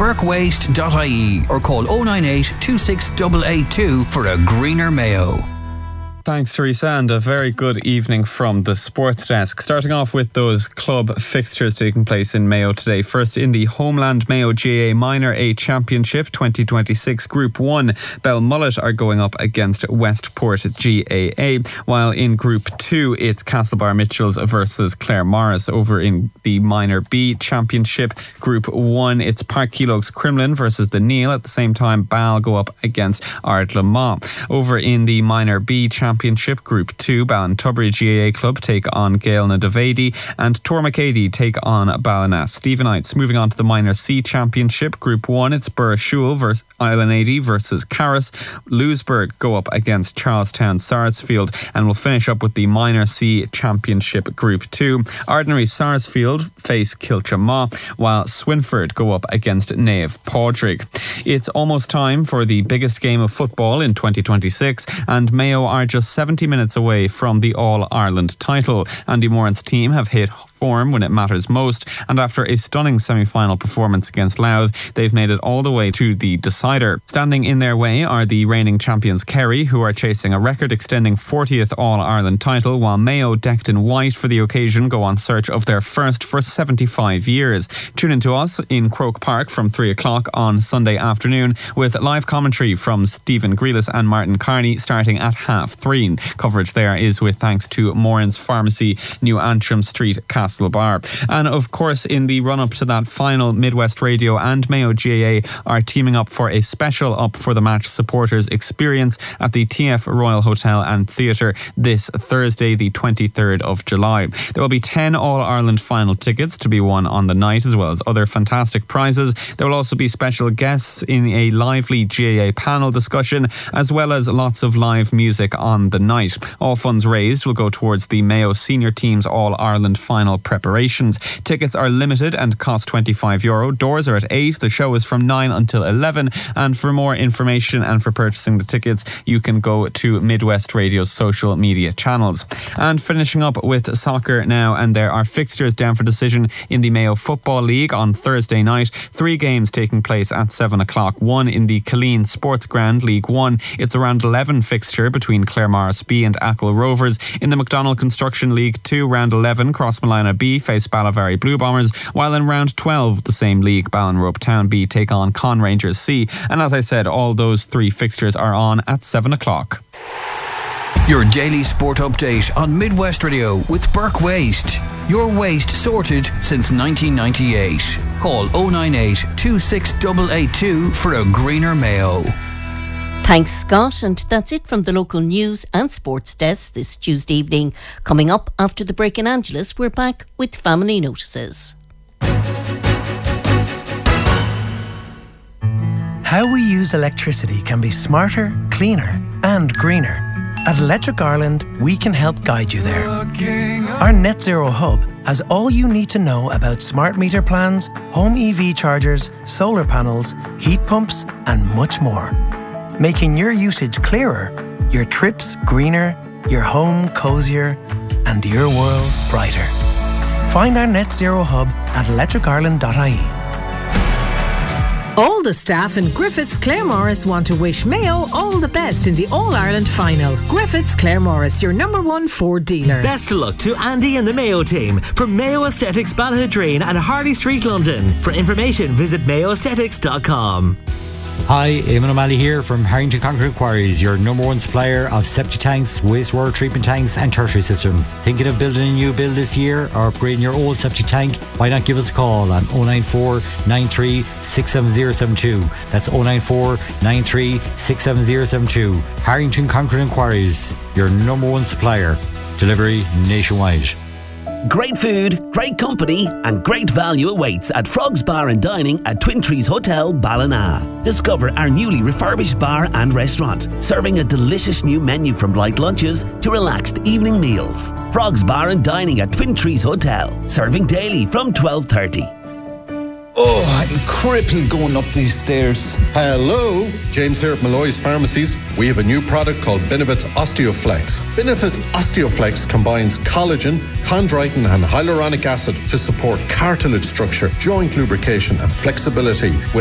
burkewaste.ie or call 098 26882 for a greener Mayo. Thanks, Teresa, and a very good evening from the Sports Desk. Starting off with those club fixtures taking place in Mayo today. First, in the Homeland Mayo GAA Minor A Championship 2026 Group 1, Belmullet are going up against Westport GAA, while in Group 2, it's Castlebar Mitchells versus Claremorris. Over in the Minor B Championship Group 1, it's Park Keelogs Crumlin versus the Neil. At the same time, Bal go up against Ardlamont. Over in the Minor B Championship Group 2, Ballintubbery GAA Club take on Gaelna Davady and Tormacady take on Ballina Stephenites. Moving on to the Minor C Championship Group 1, it's Burrashule versus Island versus Carris. Lewisburg go up against Charlestown Sarsfield, and we'll finish up with the Minor C Championship Group 2. Ordinary Sarsfield face Kilchamaw, while Swinford go up against Naomh Padraig. It's almost time for the biggest game of football in 2026, and Mayo are just 70 minutes away from the All-Ireland title. Andy Moran's team have hit form when it matters most, and after a stunning semi-final performance against Louth, they've made it all the way to the decider. Standing in their way are the reigning champions Kerry, who are chasing a record-extending 40th All-Ireland title, while Mayo, decked in white for the occasion, go on search of their first for 75 years. Tune in to us in Croke Park from 3 o'clock on Sunday afternoon with live commentary from Stephen Grealis and Martin Carney starting at 3:30. Coverage there is with thanks to Moran's Pharmacy, New Antrim Street, Castlebar. And of course, in the run-up to that final, Midwest Radio and Mayo GAA are teaming up for a special Up for the Match supporters experience at the TF Royal Hotel and Theatre this Thursday, the 23rd of July. There will be 10 All-Ireland final tickets to be won on the night, as well as other fantastic prizes. There will also be special guests in a lively GAA panel discussion, as well as lots of live music on the night. All funds raised will go towards the Mayo senior team's All-Ireland final preparations. Tickets are limited and cost €25. Doors are at 8. The show is from 9 until 11. And for more information and for purchasing the tickets, you can go to Midwest Radio's social media channels. And finishing up with soccer now, and there are fixtures down for decision in the Mayo Football League on Thursday night. 3 games taking place at 7 o'clock. One in the Killeen Sports Ground League 1. It's a round 11 fixture between Claremorris B and Achill Rovers. In the McDonald Construction League 2, round 11, Crossmolina B face Ballivary Blue Bombers, while in round 12, the same league, Ballinrobe Town B take on Con Rangers C. And as I said, all those 3 fixtures are on at 7 o'clock. Your daily sport update on Midwest Radio with Burke Waste. Your waste sorted since 1998. Call 098 26882 for a greener Mayo. Thanks, Scott, and that's it from the local news and sports desk this Tuesday evening. Coming up after the break in Angeles, we're back with family notices. How we use electricity can be smarter, cleaner and greener. At Electric Ireland, we can help guide you there. Our Net Zero Hub has all you need to know about smart meter plans, home EV chargers, solar panels, heat pumps and much more. Making your usage clearer, your trips greener, your home cosier and your world brighter. Find our Net Zero Hub at electricireland.ie. All the staff in Griffiths Claremorris want to wish Mayo all the best in the All-Ireland final. Griffiths Claremorris, your #1 Ford dealer. Best of luck to Andy and the Mayo team from Mayo Aesthetics Ballahadreen and Harley Street, London. For information, visit mayoaesthetics.com. Hi, Eamon O'Malley here from Harrington Concrete Quarries, your #1 supplier of septic tanks, wastewater treatment tanks and tertiary systems. Thinking of building a new build this year or upgrading your old septic tank? Why not give us a call on 094 93 67072. That's 094 93 67072. Harrington Concrete Quarries, your #1 supplier. Delivery nationwide. Great food, great company and great value awaits at Frogs Bar and Dining at Twin Trees Hotel, Ballina. Discover our newly refurbished bar and restaurant, serving a delicious new menu from light lunches to relaxed evening meals. Frogs Bar and Dining at Twin Trees Hotel, serving daily from 12:30. Oh, I'm crippled going up these stairs. Hello, James here at Malloy's Pharmacies. We have a new product called Benefits Osteoflex. Benefits Osteoflex combines collagen, chondroitin and hyaluronic acid to support cartilage structure, joint lubrication and flexibility with